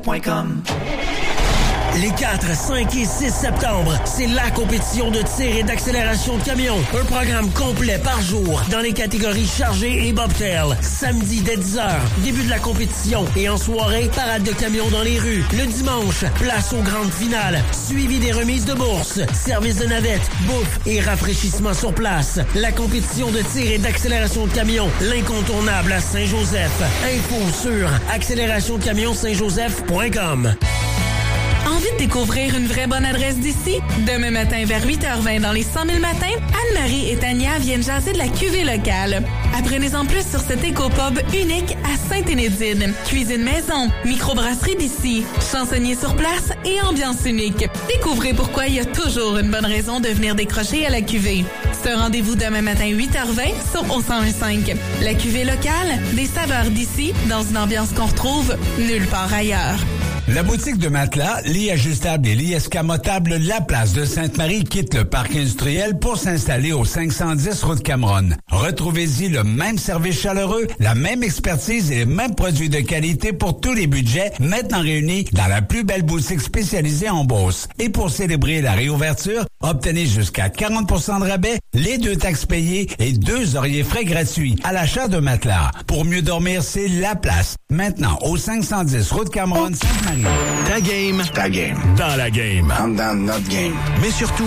Camion.com. Les 4, 5 et 6 septembre, c'est la compétition de tir et d'accélération de camion. Un programme complet par jour dans les catégories chargées et bobtail. Samedi dès 10h, début de la compétition. Et en soirée, parade de camions dans les rues. Le dimanche, place aux grandes finales. Suivi des remises de bourse, service de navette, bouffe et rafraîchissement sur place. La compétition de tir et d'accélération de camion. L'incontournable à Saint-Joseph. Info sur accélérationcamion-saint-joseph.com. Envie de découvrir une vraie bonne adresse d'ici? Demain matin vers 8h20 dans les 100 000 matins, Anne-Marie et Tania viennent jaser de la cuvée locale. Apprenez-en plus sur cet éco-pub unique à Sainte-Énédine. Cuisine maison, microbrasserie d'ici, chansonnier sur place et ambiance unique. Découvrez pourquoi il y a toujours une bonne raison de venir décrocher à la cuvée. C'est un rendez-vous demain matin 8h20 sur O101.5. La cuvée locale, des saveurs d'ici dans une ambiance qu'on retrouve nulle part ailleurs. La boutique de matelas, lits ajustables et lits escamotables La Place de Sainte-Marie quitte le parc industriel pour s'installer au 510 route Cameron. Retrouvez-y le même service chaleureux, la même expertise et les mêmes produits de qualité pour tous les budgets, maintenant réunis dans la plus belle boutique spécialisée en Beauce. Et pour célébrer la réouverture, obtenez jusqu'à 40% de rabais, les 2 taxes payées et 2 oreillers frais gratuits à l'achat de matelas. Pour mieux dormir, c'est La Place. Maintenant, au 510 route Cameron, Sainte-Marie. Ta game. Dans la game. Dans notre game. Mais surtout,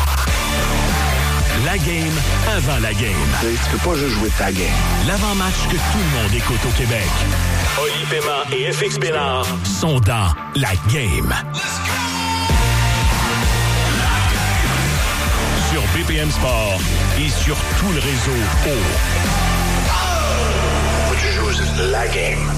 la game avant la game. Tu peux pas juste jouer ta game. L'avant-match que tout le monde écoute au Québec. Oli Paiement et FX Bénard sont dans la game. Sur BPM Sport et sur tout le réseau Faut que tu joues la game.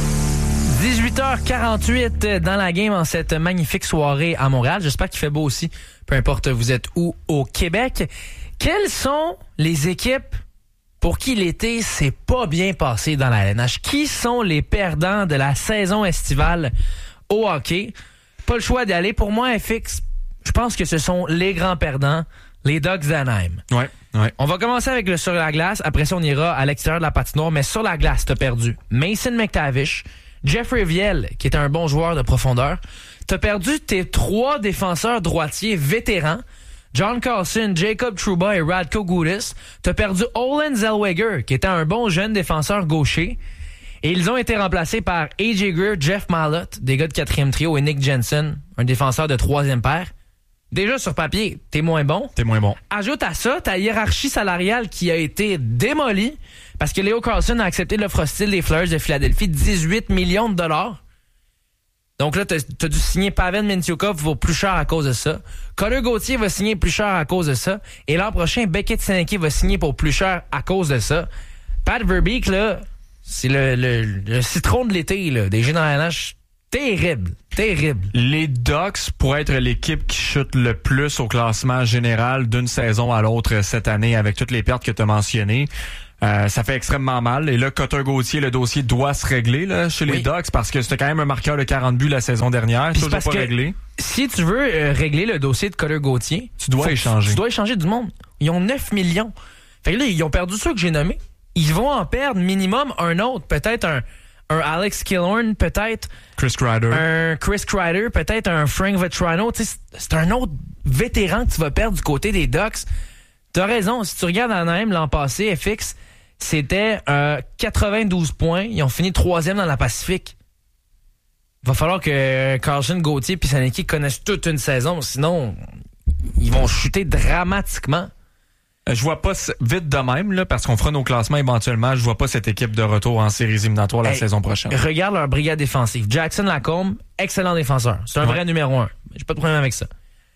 18h48 dans la game en cette magnifique soirée à Montréal. J'espère qu'il fait beau aussi, peu importe vous êtes où au Québec. Quelles sont les équipes pour qui l'été s'est pas bien passé dans la LNH? Qui sont les perdants de la saison estivale au hockey? Pas le choix d'y aller. Pour moi, FX, je pense que ce sont les grands perdants, les Ducks d'Anaheim. Ouais. On va commencer avec le sur la glace. Après ça, on ira à l'extérieur de la patinoire. Mais sur la glace, t'as perdu Mason McTavish, Jeffrey Viel, qui est un bon joueur de profondeur. T'as perdu tes 3 défenseurs droitiers vétérans, John Carlson, Jacob Trouba et Radko Gudas. T'as perdu Olen Zellweger, qui était un bon jeune défenseur gaucher. Et ils ont été remplacés par A.J. Greer, Jeff Mallott, des gars de 4e trio, et Nick Jensen, un défenseur de 3e paire. Déjà, sur papier, t'es moins bon. Ajoute à ça ta hiérarchie salariale qui a été démolie parce que Leo Carlson a accepté l'offre hostile des Flyers de Philadelphie, 18 millions de dollars. Donc là, t'as dû signer Pavel Mintyukov, vaut plus cher à cause de ça. Connor Gauthier va signer plus cher à cause de ça. Et l'an prochain, Beckett Seneke va signer pour plus cher à cause de ça. Pat Verbeek, là, c'est le citron de l'été, là, des jeux dans la NH. Terrible. Les Ducks pourraient être l'équipe qui chute le plus au classement général d'une saison à l'autre cette année avec toutes les pertes que tu as mentionnées. Ça fait extrêmement mal. Et là, Cutter Gauthier, le dossier doit se régler là, chez les Ducks parce que c'était quand même un marqueur de 40 buts la saison dernière. Puis toujours pas réglé. Si tu veux régler le dossier de Cutter Gauthier, tu dois échanger. Tu dois échanger du monde. Ils ont 9 millions. Fait que là, ils ont perdu ceux que j'ai nommés. Ils vont en perdre minimum un autre. Peut-être un Alex Killorn, peut-être Chris Kreider. Un Chris Kreider, peut-être un Frank Vetrano. C'est un autre vétéran que tu vas perdre du côté des Ducks. T'as raison. Si tu regardes Anaheim l'an passé, FX, c'était 92 points. Ils ont fini 3e dans la Pacifique. Il va falloir que Carlson, Gauthier et Seneke connaissent toute une saison. Sinon, ils vont chuter dramatiquement. Je vois pas vite de même, là, parce qu'on fera nos classements éventuellement. Je vois pas cette équipe de retour en séries éliminatoires la saison prochaine. Regarde leur brigade défensive. Jackson Lacombe, excellent défenseur. C'est un vrai numéro 1. J'ai pas de problème avec ça.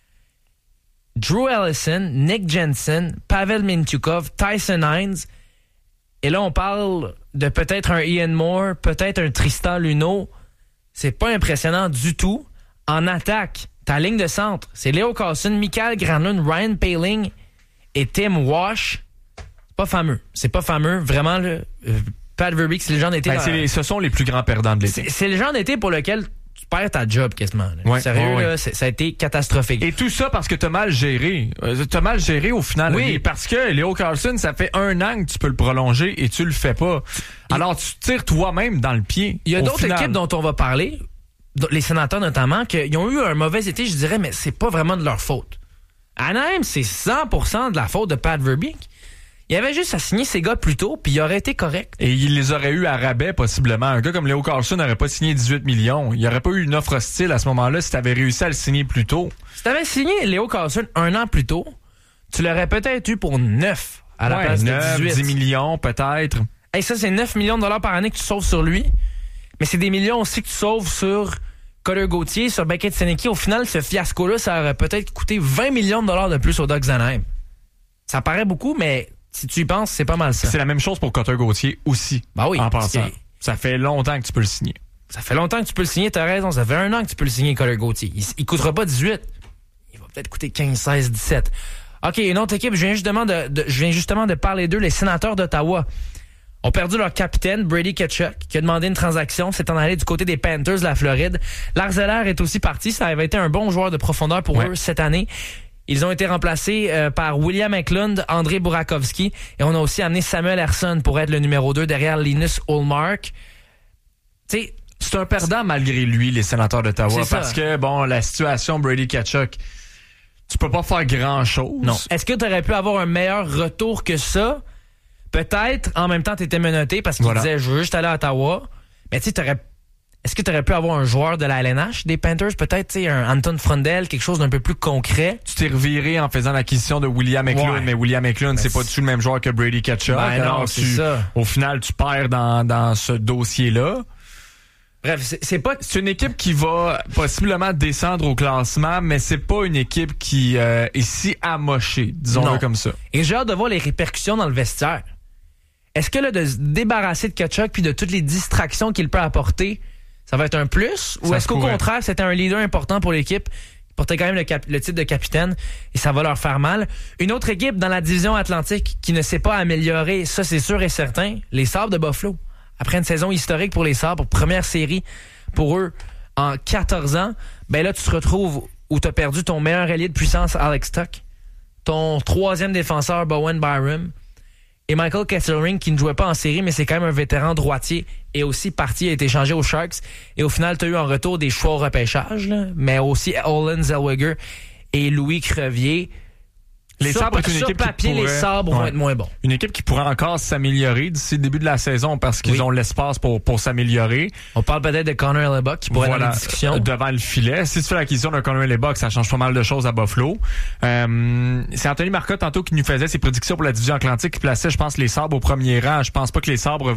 Drew Ellison, Nick Jensen, Pavel Mintyukov, Tyson Hines. Et là, on parle de peut-être un Ian Moore, peut-être un Tristan Luneau. C'est pas impressionnant du tout. En attaque, ta ligne de centre, c'est Leo Carlson, Mikael Granlund, Ryan Poehling et Tim Walsh. C'est pas fameux. Vraiment, là, Pat Verbeek, c'est le genre d'été... ce sont les plus grands perdants de l'été. C'est le genre d'été pour lequel tu perds ta job quasiment. Ouais, sérieux, là, ça a été catastrophique. Et tout ça parce que t'as mal géré. T'as mal géré au final. Oui. Parce que Leo Carlson, ça fait 1 an que tu peux le prolonger et tu le fais pas. Alors tu tires toi-même dans le pied. Il y a d'autres équipes dont on va parler. les sénateurs notamment, qu'ils ont eu un mauvais été, je dirais, mais c'est pas vraiment de leur faute. Anaheim, c'est 100% de la faute de Pat Verbeek. Il avait juste à signer ces gars plus tôt, puis il aurait été correct. Et il les aurait eu à rabais, possiblement. Un gars comme Leo Carlson n'aurait pas signé 18 millions. Il n'y aurait pas eu une offre hostile à ce moment-là si tu avais réussi à le signer plus tôt. Si tu avais signé Leo Carlson 1 an plus tôt, tu l'aurais peut-être eu pour 9 à la place de 18. 10 millions, peut-être. Hey, ça, c'est 9 millions de dollars par année que tu sauves sur lui. Mais c'est des millions aussi que tu sauves sur Cutter Gauthier, sur Beckett Senecki. Au final, ce fiasco-là, ça aurait peut-être coûté 20 millions de dollars de plus aux Ducks d'Anaheim. Ça paraît beaucoup, mais si tu y penses, c'est pas mal ça. C'est la même chose pour Cutter Gauthier aussi. Ben oui. En pensant. Ça fait longtemps que tu peux le signer. Ça fait longtemps que tu peux le signer, t'as raison. Ça fait 1 an que tu peux le signer, Cutter Gauthier. Il coûtera pas 18. Il va peut-être coûter 15, 16, 17. OK, une autre équipe, je viens justement de parler d'eux, les Sénateurs d'Ottawa. Ont perdu leur capitaine, Brady Tkachuk, qui a demandé une transaction. C'est en allé du côté des Panthers de la Floride. Lars Eller est aussi parti. Ça avait été un bon joueur de profondeur pour eux cette année. Ils ont été remplacés par William Eklund, André Burakovsky. Et on a aussi amené Samuel Ersson pour être le numéro 2 derrière Linus Ullmark. Tu sais, c'est un perdant malgré lui, les Sénateurs d'Ottawa. Parce que, bon, la situation Brady Tkachuk, tu peux pas faire grand-chose. Non. Est-ce que tu aurais pu avoir un meilleur retour que ça? Peut-être. En même temps, tu étais menotté parce qu'il disait « Je veux juste aller à Ottawa ». Mais tu sais, est-ce que tu aurais pu avoir un joueur de la LNH des Panthers? Peut-être, tu sais, un Anton Frondel, quelque chose d'un peu plus concret. Tu t'es reviré en faisant l'acquisition de William Eklund, mais William Eklund, c'est pas du tout le même joueur que Brady Tkachuk. Ben non, c'est ça. Au final, tu perds dans ce dossier-là. Bref, c'est une équipe qui va possiblement descendre au classement, mais c'est pas une équipe qui est si amochée, disons-le comme ça. Et j'ai hâte de voir les répercussions dans le vestiaire. Est-ce que là, de se débarrasser de Tkachuk puis de toutes les distractions qu'il peut apporter, ça va être un plus? Ou est-ce qu'au contraire, c'était un leader important pour l'équipe? Il portait quand même le titre de capitaine et ça va leur faire mal. Une autre équipe dans la division Atlantique qui ne s'est pas améliorée, ça c'est sûr et certain, les Sabres de Buffalo. Après une saison historique pour les Sabres, première série pour eux en 14 ans, ben là tu te retrouves où tu as perdu ton meilleur allié de puissance, Alex Tuch, ton 3e défenseur, Bowen Byram, et Michael Kesselring qui ne jouait pas en série, mais c'est quand même un vétéran droitier et aussi parti, a été échangé aux Sharks. Et au final, tu as eu en retour des choix au repêchage, là, mais aussi Olin Zellweger et Louis Crevier. Les Sabres est une équipe papier, qui pourrait, les Sabres vont être moins bons. Une équipe qui pourrait encore s'améliorer d'ici le début de la saison parce qu'ils ont l'espace pour s'améliorer. On parle peut-être de Connor Hellebuyck qui pourrait être dans la discussion. Devant le filet. Si tu fais l'acquisition d'un Connor Hellebuyck, ça change pas mal de choses à Buffalo. C'est Anthony Marcotte tantôt qui nous faisait ses prédictions pour la division Atlantique qui plaçait, je pense, les Sabres au premier rang. Je pense pas que les Sabres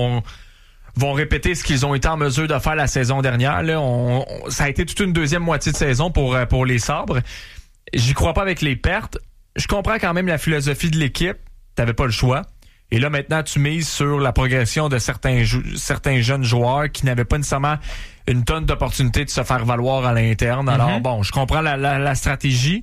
vont répéter ce qu'ils ont été en mesure de faire la saison dernière. Là, ça a été toute une deuxième moitié de saison pour les Sabres. J'y crois pas avec les pertes. Je comprends quand même la philosophie de l'équipe. T'avais pas le choix. Et là, maintenant, tu mises sur la progression de certains jeunes joueurs qui n'avaient pas nécessairement une tonne d'opportunités de se faire valoir à l'interne. Alors, bon, je comprends la stratégie.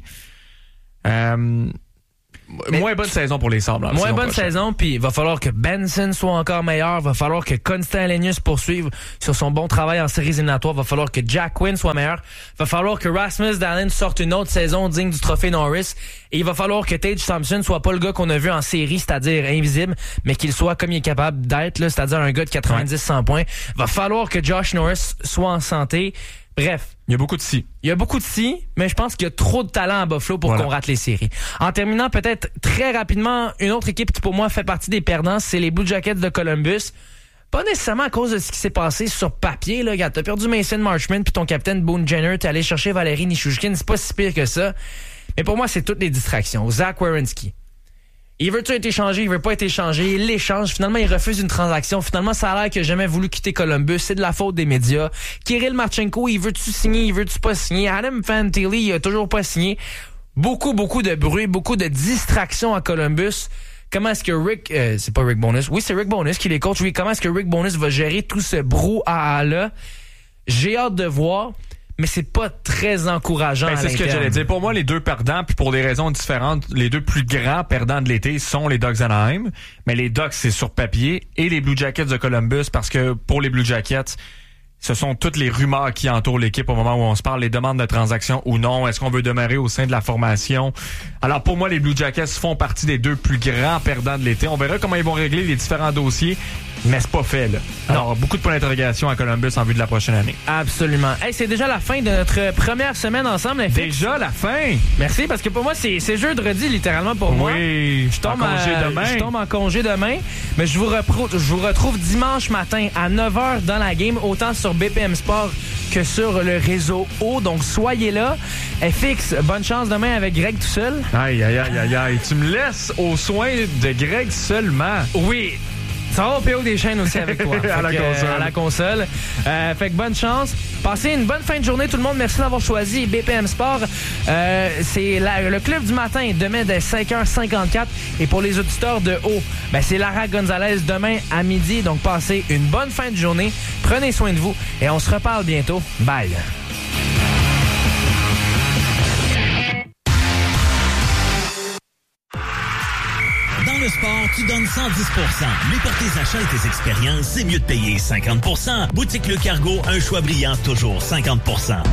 Moins bonne saison pour les Sabres. Moins bonne saison, puis il va falloir que Benson soit encore meilleur, il va falloir que Constant Lenius poursuive sur son bon travail en séries éliminatoires, il va falloir que Jack Quinn soit meilleur, il va falloir que Rasmus Dahlin sorte une autre saison digne du trophée Norris, et il va falloir que Tage Thompson soit pas le gars qu'on a vu en série, c'est-à-dire invisible, mais qu'il soit comme il est capable d'être, là, c'est-à-dire un gars de 90-100 points. Il va falloir que Josh Norris soit en santé. Bref. Il y a beaucoup de si. Il y a beaucoup de si, mais je pense qu'il y a trop de talent à Buffalo pour qu'on rate les séries. En terminant, peut-être très rapidement, une autre équipe qui pour moi fait partie des perdants, c'est les Blue Jackets de Columbus. Pas nécessairement à cause de ce qui s'est passé sur papier. Là, regarde, t'as perdu Mason Marchment puis ton capitaine Boone Jenner, t'es allé chercher Valérie Nichushkin, c'est pas si pire que ça. Mais pour moi, c'est toutes les distractions. Zach Werenski. Il veut-tu être échangé? Il veut pas être échangé. Il l'échange. Finalement, il refuse une transaction. Finalement, ça a l'air qu'il a jamais voulu quitter Columbus. C'est de la faute des médias. Kirill Marchenko, il veut-tu signer? Il veut-tu pas signer? Adam Fantilli, il a toujours pas signé. Beaucoup de bruit, beaucoup de distractions à Columbus. Comment est-ce que Rick... c'est pas Rick Bowness. Oui, c'est Rick Bowness qui les coach. Oui, comment est-ce que Rick Bowness va gérer tout ce brouhaha-là? J'ai hâte de voir. Mais c'est pas très encourageant. C'est ce que j'allais dire. Pour moi, les deux perdants, puis pour des raisons différentes, les deux plus grands perdants de l'été sont les Ducks d'Anaheim. Mais les Ducks, c'est sur papier. Et les Blue Jackets de Columbus, parce que pour les Blue Jackets, ce sont toutes les rumeurs qui entourent l'équipe au moment où on se parle, les demandes de transactions ou non. Est-ce qu'on veut demeurer au sein de la formation? Alors pour moi, les Blue Jackets font partie des 2 plus grands perdants de l'été. On verra comment ils vont régler les différents dossiers, mais c'est pas fait, là. Alors, beaucoup de points d'interrogation à Columbus en vue de la prochaine année. Absolument. Hey, c'est déjà la fin de notre première semaine ensemble. Déjà la fin? Merci, parce que pour moi, c'est jeudi, littéralement, pour moi. Oui, je tombe en congé demain. Mais je vous retrouve dimanche matin à 9h dans la game, autant sur BPM Sport que sur le réseau O. Donc, soyez là. FX, bonne chance demain avec Greg tout seul. Aïe. Tu me laisses aux soins de Greg seulement. Oui. Ça va au PO des chaînes aussi avec toi. À la console. Fait que bonne chance. Passez une bonne fin de journée, tout le monde. Merci d'avoir choisi BPM Sport. C'est le club du matin, demain dès 5h54. Et pour les auditeurs de haut, c'est Lara Gonzalez demain à midi. Donc, passez une bonne fin de journée. Prenez soin de vous et on se reparle bientôt. Bye. Dans le sport, tu donnes 110%. Mais pour tes achats et tes expériences, c'est mieux de payer 50%. Boutique Le Cargo, un choix brillant, toujours 50%.